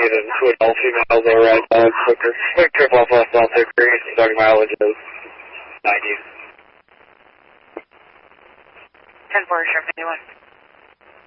get a two adult females over right now. Quick trip off West Baltic, starting mileage is 90. 10-4, Sharp 91.